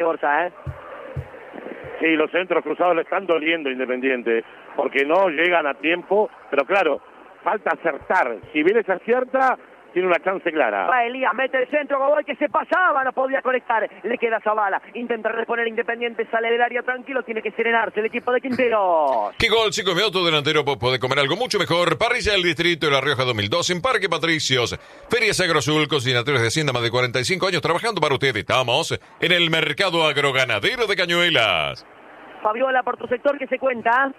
Borja, ¿eh? Sí, los centros cruzados le están doliendo a Independiente, porque no llegan a tiempo, pero claro, falta acertar. Si Vélez acierta, tiene una chance clara. Va Elías, mete el centro, Godoy que se pasaba, no podía conectar, le queda Zavala, intenta reponer Independiente, sale del área tranquilo, tiene que serenarse el equipo de Quinteros. ¿Qué gol, chicos? Mi auto delantero puede comer algo mucho mejor. Parrilla del Distrito de La Rioja 2002 en Parque Patricios. Ferias Agrosul, cocinadores de Hacienda, más de 45 años trabajando para ustedes. Estamos en el mercado agroganadero de Cañuelas. Fabiola, por tu sector, ¿qué se cuenta?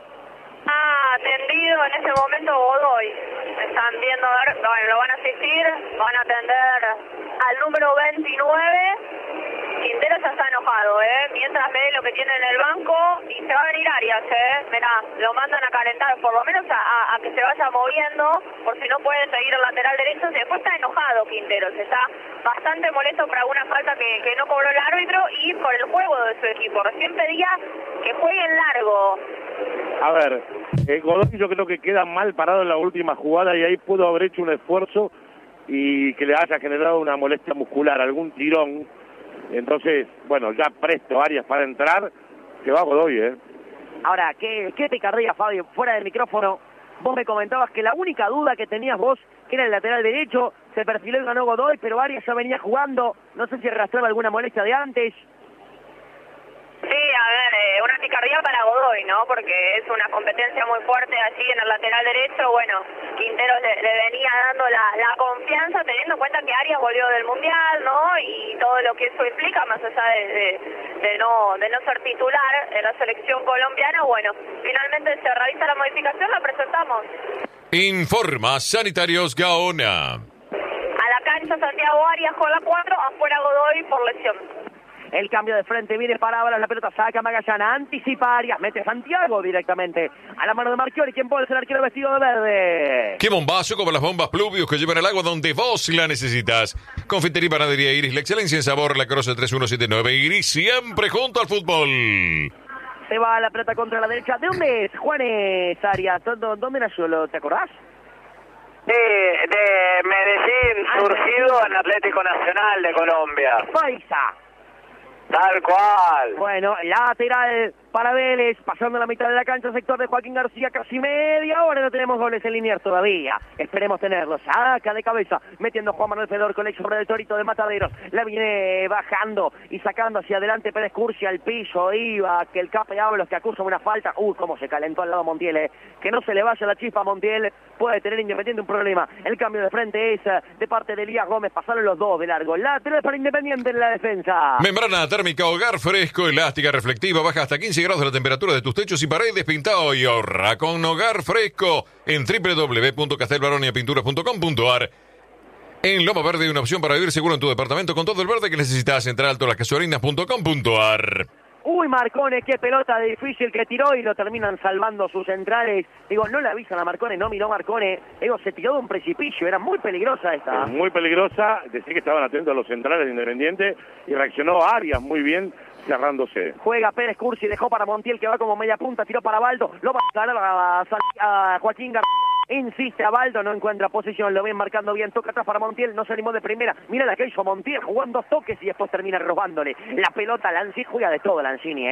Atendido en ese momento Godoy. Están viendo, bueno, lo van a asistir, van a atender al número 29. Quintero ya está enojado, mientras ve lo que tiene en el banco y se va a venir Arias, mirá, lo mandan a calentar, por lo menos a que se vaya moviendo, por si no puede seguir el lateral derecho. Después está enojado Quinteros, está bastante molesto por alguna falta que no cobró el árbitro y por el juego de su equipo. Recién pedía que jueguen largo. A ver, Godoy yo creo que queda mal parado en la última jugada y ahí pudo haber hecho un esfuerzo y que le haya generado una molestia muscular, algún tirón. Entonces, bueno, ya presto Arias para entrar, se va Godoy, Ahora, ¿qué picardía, Fabio? Fuera del micrófono, vos me comentabas que la única duda que tenías vos, que era el lateral derecho, se perfiló y ganó Godoy, pero Arias ya venía jugando, no sé si arrastraba alguna molestia de antes. Sí, a ver, una picardía para Godoy, ¿no? Porque es una competencia muy fuerte allí en el lateral derecho. Bueno, Quinteros le venía dando la confianza, teniendo en cuenta que Arias volvió del Mundial, ¿no? Y todo lo que eso implica, más allá de no ser titular en la selección colombiana. Bueno, finalmente se realiza la modificación, la presentamos. Informa Sanitarios Gaona. A la cancha Santiago Arias con la 4, afuera Godoy por lesión. El cambio de frente, viene para Ábalos, la pelota saca Magallana, anticipa Arias, mete Santiago directamente a la mano de Marchiori, quien puede ser el arquero vestido de verde. ¡Qué bombazo como las bombas Pluvius que llevan el agua donde vos la necesitas! Confitería y Panadería Iris, la excelencia en sabor, la Croce 3179 Iris, siempre junto al fútbol. Se va la pelota contra la derecha. ¿De dónde es Juanes Arias? ¿Dónde nació? ¿Te acordás? De Medellín, surgido en Atlético Nacional de Colombia. Paisa. Tal cual. Bueno, lateral para Vélez, pasando la mitad de la cancha, sector de Joaquín García, casi media hora, no tenemos goles en Liniers todavía, esperemos tenerlos, saca de cabeza, metiendo Juan Manuel Fedor con el sobre del Torito de Mataderos, la viene bajando y sacando hacia adelante Pérez Cursi al piso, iba, que el Cape Ábalos que acusa una falta, cómo se calentó al lado Montiel, que no se le vaya la chispa a Montiel, puede tener Independiente un problema, el cambio de frente es de parte de Elías Gómez, pasaron los dos de largo, lateral para Independiente en la defensa. Membrana térmica Hogar Fresco, elástica, reflectiva, baja hasta 15 grados de la temperatura de tus techos y paredes, pintado y ahorra con Hogar Fresco en www.castelbaroniapinturas.com.ar. En Loma Verde hay una opción para vivir seguro en tu departamento con todo el verde que necesitas. Entra a altolascasuarinas.com.ar. Marcone, qué pelota difícil que tiró y lo terminan salvando sus centrales. Digo, no le avisan a Marcone, no miró Marcone. Digo, se tiró de un precipicio, era muy peligrosa esta. Muy peligrosa, decía que estaban atentos a los centrales de Independiente y reaccionó Arias muy bien, cerrándose. Juega Pérez Cursi, dejó para Montiel que va como media punta, tiró para Baldo, lo va a ganar a Joaquín García. Insiste a Baldo, no encuentra posición, lo ven marcando bien, toca atrás para Montiel, no se animó de primera, mira la que hizo Montiel, jugando dos toques y después termina robándole la pelota. Lanzini juega de todo, Lanzini,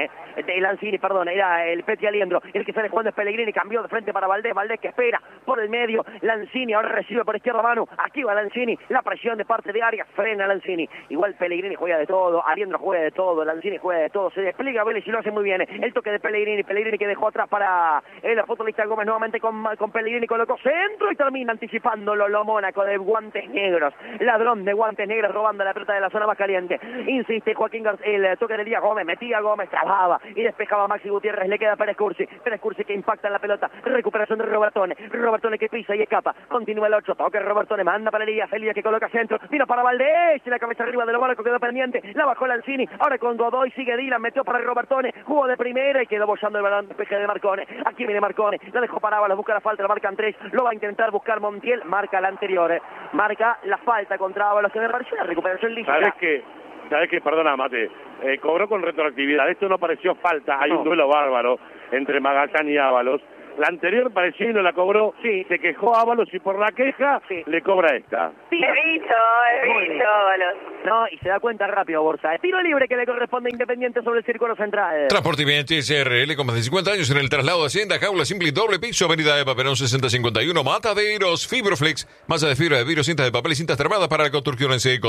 era el Peti Aliendro, el que sale jugando es Pellegrini, cambió de frente para Valdés que espera por el medio, Lanzini ahora recibe por izquierda mano, aquí va Lanzini, la presión de parte de Arias, frena Lanzini, igual Pellegrini juega de todo, Aliendro juega de todo, Lanzini juega de todo, se despliega Vélez y lo hace muy bien, el toque de Pellegrini que dejó atrás para el futbolista Gómez nuevamente con Pellegrini, colocó centro y termina anticipándolo lo Mónaco de guantes negros, ladrón de guantes negros robando la pelota de la zona más caliente, insiste Joaquín García, el toque de Elías Gómez, metía Gómez, trababa y despejaba Maxi Gutiérrez, le queda Pérez Cursi que impacta en la pelota, recuperación de Robertone que pisa y escapa, continúa el 8, toque Robertone, manda para Elías que coloca centro, vino para Valdés, y la cabeza arriba de lo Mónaco quedó pendiente, la bajó Lanzini, ahora con Godoy sigue Dylan, metió para Robertone, jugó de primera y quedó bollando el balón, despeje de Marcone, aquí viene Marcone, la dejó para Ábalos, busca la falta, la marcan 3, lo va a intentar buscar Montiel, marca la anterior, marca la falta contra Ábalos, que me pareció una recuperación lícita. ¿Sabes qué? Perdona, Mate, cobró con retroactividad, esto no pareció falta, hay un duelo bárbaro entre Magallán y Ábalos, La anterior parecía y no la cobró, Sí. se quejó Ábalos y por la queja Sí. le cobra esta. He visto, Muy bien. Ábalos. No, y se da cuenta rápido, Borsa. Tiro libre que le corresponde a Independiente sobre el círculo central. Transporte y Bien SRL con más de 50 años en el traslado de Hacienda, jaula simple y doble piso, avenida Eva Perón 6051, Mataderos, Fibroflex, masa de fibra de vidrio, cintas de papel y cintas termadas para la construcción en seco,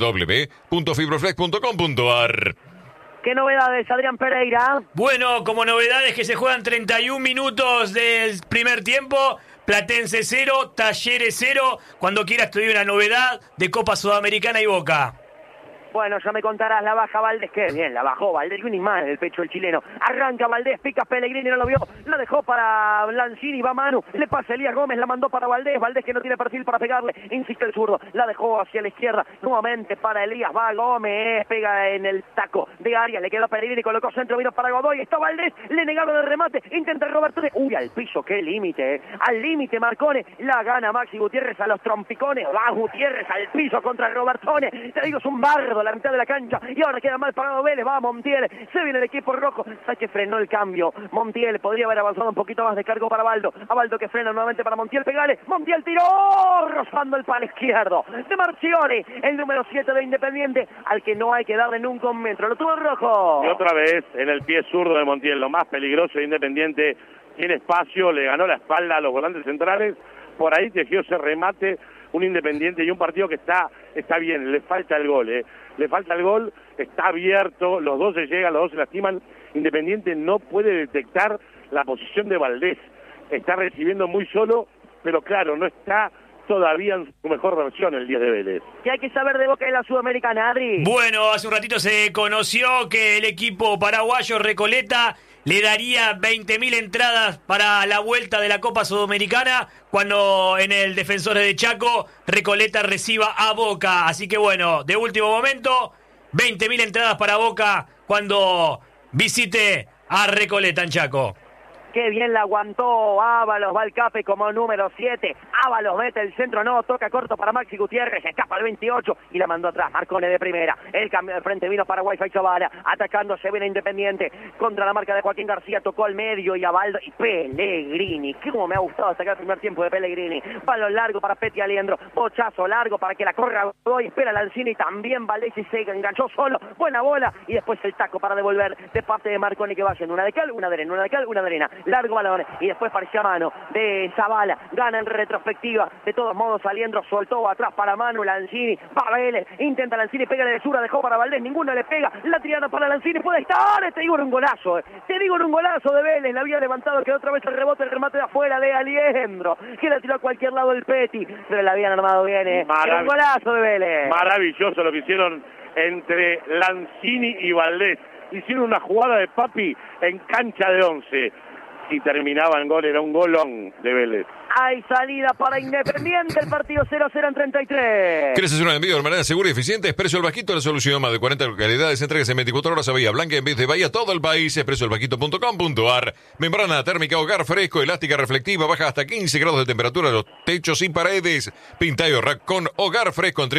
www.fibroflex.com.ar. ¿Qué novedades, Adrián Pereira? Bueno, como novedades que se juegan 31 minutos del primer tiempo, Platense 0, Talleres 0. Cuando quieras te doy una novedad de Copa Sudamericana y Boca. Bueno, ya me contarás, la baja Valdés, qué bien, la bajó Valdés, un imán en el pecho del chileno. Arranca Valdés, pica Pellegrini, no lo vio, la dejó para Lanzini, va Manu, le pasa Elías Gómez, la mandó para Valdés, Valdés que no tiene perfil para pegarle, insiste el zurdo, la dejó hacia la izquierda, nuevamente para Elías, va Gómez, pega en el taco de Arias, le quedó Pellegrini, colocó centro, vino para Godoy, está Valdés, le negaron el remate, intenta Roberto, uy, al piso, qué límite, al límite Marcone, la gana Maxi Gutiérrez a los trompicones, va Gutiérrez al piso contra Robertone, te digo, es un bardo la mitad de la cancha, y ahora queda mal parado Vélez, va Montiel, se viene el equipo rojo, sabes que frenó el cambio, Montiel podría haber avanzado un poquito más de cargo para Baldo, a Baldo que frena nuevamente para Montiel, pegale, Montiel tiró, rozando el palo izquierdo, de Marchione, el número 7 de Independiente, al que no hay que darle nunca un metro, lo tuvo el rojo. Y otra vez en el pie zurdo de Montiel, lo más peligroso de Independiente, tiene espacio, le ganó la espalda a los volantes centrales, por ahí tejió ese remate, un Independiente y un partido que está bien, le falta el gol, le falta el gol, está abierto, los dos se llegan, los dos se lastiman, Independiente no puede detectar la posición de Valdés, está recibiendo muy solo, pero claro, no está todavía en su mejor versión el 10 de Vélez. ¿Qué hay que saber de Boca de la Sudamericana, Adri? Bueno, hace un ratito se conoció que el equipo paraguayo Recoleta le daría 20.000 entradas para la vuelta de la Copa Sudamericana cuando en el Defensores de Chaco Recoleta reciba a Boca. Así que bueno, de último momento, 20.000 entradas para Boca cuando visite a Recoleta en Chaco. Qué bien la aguantó Ábalos, va al Cape como número 7. Ábalos mete el centro, no, toca corto para Maxi Gutiérrez, escapa al 28 y la mandó atrás. Marcone de primera. El cambio de frente vino para Wi-Fi Chavala, atacando, se viene Independiente contra la marca de Joaquín García, tocó al medio y a Baldo y Pellegrini. Cómo me ha gustado sacar el primer tiempo de Pellegrini. Balón largo para Peti Aliendro, bochazo largo para que la corra Godoy, espera Lanzini, también Valdés y se enganchó solo. Buena bola y después el taco para devolver de parte de Marcone que va haciendo una de cal, una de arena, una de cal, una de arena. Largo balón y después parecía mano de Zavala, gana en retrospectiva, de todos modos Aliendro soltó atrás para Manu, Lanzini, va Vélez, intenta Lanzini, pega de Sura, dejó para Valdés, ninguno le pega, la tirada para Lanzini, puede estar, te digo en un golazo, te digo en un golazo de Vélez, la había levantado, que otra vez el rebote, el remate de afuera de Aliendro, que la tiró a cualquier lado el Peti, pero la habían armado bien, era un golazo de Vélez. Maravilloso lo que hicieron entre Lanzini y Valdés, hicieron una jugada de Papi en cancha de 11, si terminaba en gol, era un golón de Vélez. Hay salida para Independiente, el partido 0-0 en 33. ¿Quieres hacer un envío de manera segura y eficiente? Expreso El Vasquito, la solución, más de 40 localidades, entregas en 24 horas a Bahía Blanca en vez de Bahía, todo el país, expresoelvasquito.com.ar. Membrana térmica, hogar fresco, elástica reflectiva, baja hasta 15 grados de temperatura, los techos y paredes. Pinta y ahorra con hogar fresco en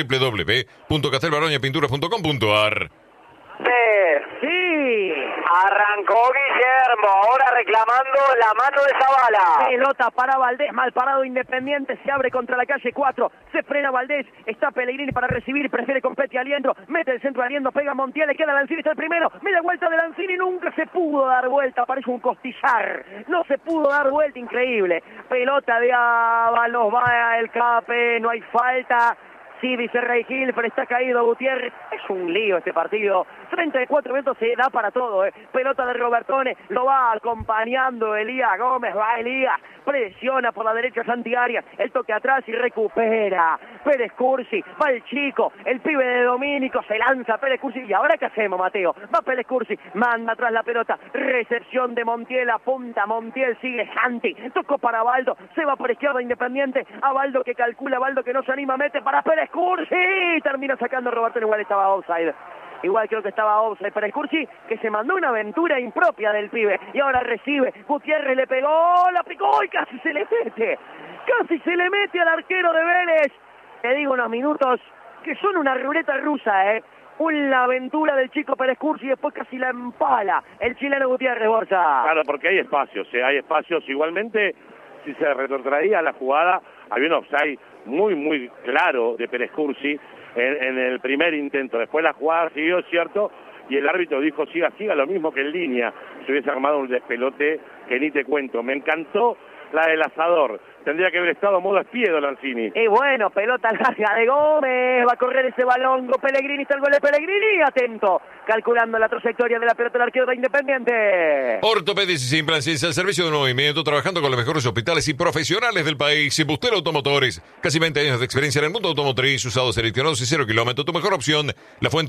www.castelbaroñapinturas.com.ar. Sí. Arrancó Guillermo, ahora reclamando la mano de Zavala. Pelota para Valdés, mal parado Independiente, se abre contra la calle 4, se frena Valdés, está Pellegrini para recibir, prefiere con Peti Aliendro, mete el centro Aliendro, pega Montiel, le queda Lanzini, está el primero, media vuelta de Lanzini, nunca se pudo dar vuelta, parece un costillar, no se pudo dar vuelta, increíble. Pelota de Ábalos, va el Cape, no hay falta. Sí, dice Rey Gil, pero está caído Gutiérrez. Es un lío este partido. 34 minutos se da para todo. Pelota de Robertone, lo va acompañando Elías Gómez, va Elías, presiona por la derecha Santi Arias, el toque atrás y recupera. Pérez Cursi, va el chico, el pibe de Domínico, se lanza Pérez Cursi. ¿Y ahora qué hacemos, Mateo? Va Pérez Cursi, manda atrás la pelota, recepción de Montiel, apunta Montiel, sigue Santi, tocó para Baldo, se va por izquierda Independiente, a Baldo que calcula, Baldo que no se anima, mete para Pérez Cursi, termina sacando Roberto, igual estaba offside. Igual creo que estaba offside para el Cursi, que se mandó una aventura impropia del pibe. Y ahora recibe, Gutiérrez le pegó, la picó y casi se le mete. Casi se le mete al arquero de Vélez. Te digo unos minutos que son una ruleta rusa, una aventura del chico Pérez Cursi y después casi la empala el chileno Gutiérrez Borja. Claro, porque hay espacios, hay espacios. Igualmente, si se retrotraía la jugada, había un offside muy claro de Pérez Cursi en el primer intento. Después la jugada siguió, cierto, y el árbitro dijo, siga, lo mismo que en línea. Se hubiese armado un despelote que ni te cuento. Me encantó la del asador. Tendría que haber estado modo espiedo Lanzini. Y bueno, pelota larga de Gómez, va a correr ese balón, Pellegrini, está el gol de Pellegrini, atento, calculando la trayectoria de la pelota del arquero de Independiente. Ortopedias y Implantes al servicio del movimiento, trabajando con los mejores hospitales y profesionales del país. Bustelo Automotores, casi 20 años de experiencia en el mundo automotriz, usados seleccionados y 0 kilómetros. Tu mejor opción, La Fuente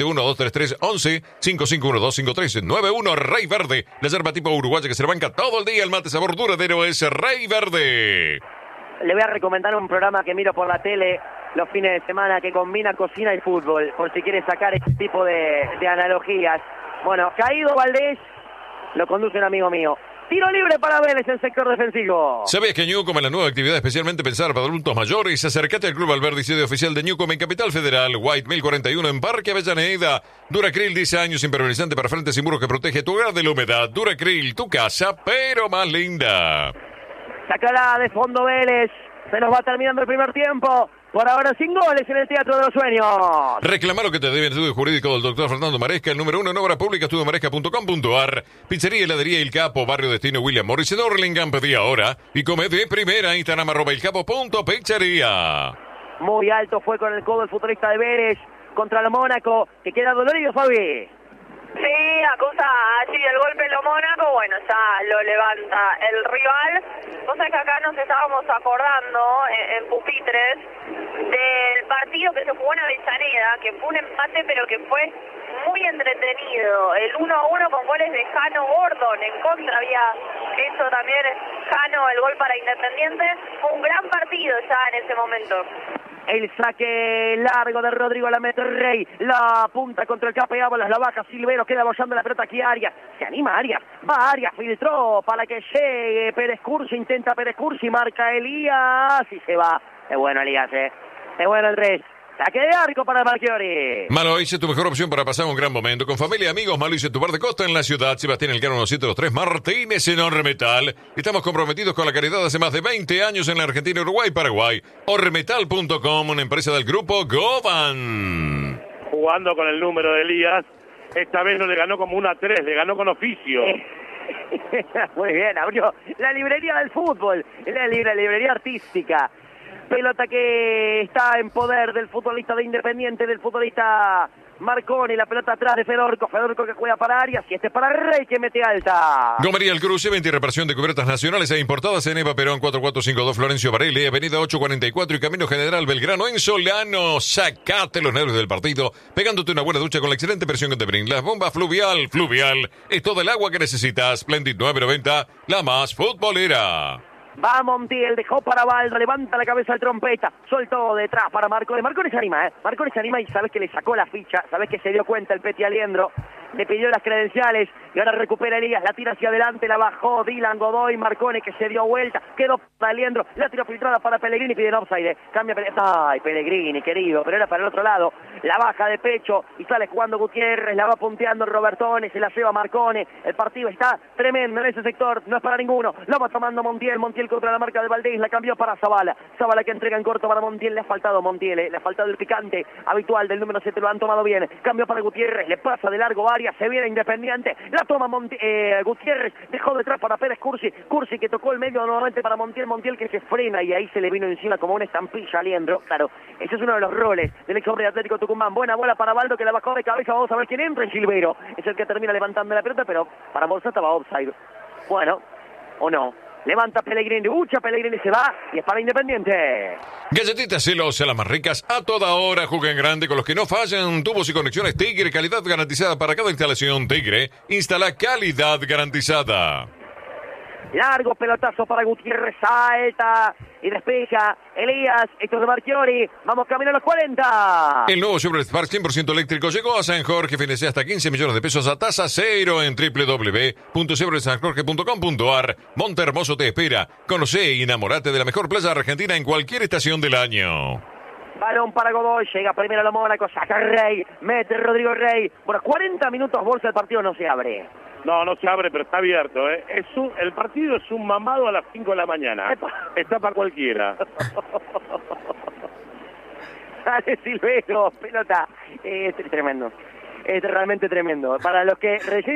1-2-3-3-11-5512-5391, Rey Verde, la yerba tipo uruguaya que se le banca todo el día. El mate sabor duradero es Rey Verde. Le voy a recomendar un programa que miro por la tele los fines de semana que combina cocina y fútbol, por si quiere sacar este tipo de analogías. Bueno, caído Valdés, lo conduce un amigo mío. Tiro libre para Vélez en sector defensivo. ¿Sabías que Newcom es la nueva actividad especialmente pensada para adultos mayores? Acércate al Club Alberdi, sede oficial de Newcom en Capital Federal, White 1041 en Parque Avellaneda. Duracril, 10 años, impermeabilizante para frentes y muros que protege tu hogar de la humedad. Duracril, tu casa, pero más linda. Sacará de fondo Vélez. Se nos va terminando el primer tiempo. Por ahora sin goles en el Teatro de los Sueños. Reclama lo que te debe el estudio jurídico del doctor Fernando Maresca, el número 1 en obra pública, estudiomaresca.com.ar. Pizzería y heladería El Capo, Barrio Destino William Morris en Orlingham. Pedí ahora y come de primera. Instagram @elcapo.pizzería. Muy alto fue con el codo el futbolista de Vélez contra el Mónaco, que queda dolorido, Fabi. Sí, acusa allí el golpe lo Mónaco, bueno, ya lo levanta el rival. Vos sabés que acá nos estábamos acordando en pupitres del partido que se jugó en Avellaneda, que fue un empate pero que fue muy entretenido. El 1-1 con goles de Jano Gordon, en contra había hecho también Jano el gol para Independiente. Fue un gran partido ya en ese momento. El saque largo de Rodrigo la mete Rey, la punta contra el Cape Ábalos, la baja Silvero, queda bollando la pelota aquí Arias, se anima Arias, va Arias, filtró para que llegue Pérez Cursi, intenta Pérez Cursi, marca Elías y se va. Es bueno Elías, es bueno el Rey. Saque de arco para Marchiori. Maloise, tu mejor opción para pasar un gran momento. Con familia y amigos, Maloise, tu bar de costa en la ciudad. Sebastián Elcano 1723 Martínez en Ormetal. Estamos comprometidos con la caridad hace más de 20 años en la Argentina, Uruguay y Paraguay. Ormetal.com, una empresa del grupo Govan. Jugando con el número de Elías. Esta vez no le ganó como 1-3, le ganó con oficio. Muy bien, abrió la librería del fútbol, la librería artística. Pelota que está en poder del futbolista de Independiente, del futbolista Marconi, la pelota atrás de Fedorco que juega para Arias y este para Rey que mete alta. Gomería El Cruce, venta y reparación de cubiertas nacionales e importadas en Eva Perón 4452 Florencio Varela, Avenida 844 y Camino General Belgrano en Solano. Sacate los nervios del partido pegándote una buena ducha con la excelente presión que te brinda la bomba Fluvial es todo el agua que necesitas. Splendid 990, la más futbolera. Va Montiel, dejó para Baldo, levanta la cabeza el trompeta, soltó detrás para Marcones. Marcones se anima, Marcones se anima y sabes que le sacó la ficha, sabes que se dio cuenta el Peti Aliendro, le pidió las credenciales y ahora recupera Elías, la tira hacia adelante, la bajó Dylan Godoy, Marcones que se dio vuelta, quedó para Aliendro, la tira filtrada para Pellegrini, pide offside, cambia ay Pellegrini querido, pero era para el otro lado, la baja de pecho y sale jugando Gutiérrez, la va punteando Robertone, se la lleva Marcone, el partido está tremendo en ese sector, no es para ninguno, lo va tomando Montiel contra la marca de Valdés, la cambió para Zavala que entrega en corto para Montiel, le ha faltado Montiel, le ha faltado el picante habitual del número 7, lo han tomado bien, cambio para Gutiérrez, le pasa de largo Arias, se viene Independiente, la toma Gutiérrez, dejó detrás para Pérez Cursi que tocó el medio nuevamente para Montiel que se frena y ahí se le vino encima como una estampilla a Aliendro, claro, ese es uno de los roles del ex hombre de Atlético Tucumán, buena bola para Baldo que la bajó de cabeza, vamos a ver quién entra en Silvero, es el que termina levantando la pelota, pero para Bolsata va offside, bueno, o no. Levanta Pellegrini, Pellegrini se va y es para Independiente. Galletitas Celosa, las más ricas a toda hora. Juega en grande con los que no fallan. Tubos y conexiones Tigre, calidad garantizada para cada instalación. Tigre, instala calidad garantizada. Largo pelotazo para Gutiérrez, salta y despeja Elías, esto es de Marchiori, vamos camino a los 40. El nuevo Chevrolet Spark 100% eléctrico llegó a San Jorge, financia hasta 15 millones de pesos a tasa cero en www.chevroletsanjorge.com.ar. Monte Hermoso te espera, conoce y enamorate de la mejor playa argentina en cualquier estación del año. Balón para Godoy, llega primero a Mónaco, saca Rey, mete Rodrigo Rey. Bueno, 40 minutos bolsa, el partido no se abre. No se abre, pero está abierto, ¿eh? El partido es un mamado a las 5 de la mañana. Está para cualquiera. Dale, Silvero, pelota. Es tremendo. Es realmente tremendo. Para los que recién